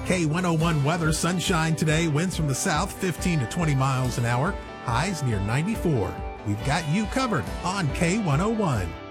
K101 weather, sunshine today, winds from the south 15 to 20 miles an hour, highs near 94. We've got you covered on K101.